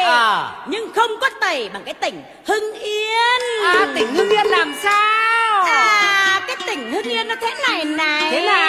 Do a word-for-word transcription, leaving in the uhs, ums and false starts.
À. Nhưng không có tẩy bằng cái tỉnh Hưng Yên. À, tỉnh Hưng Yên làm sao? À, cái tỉnh Hưng Yên nó thế này này. Thế nào?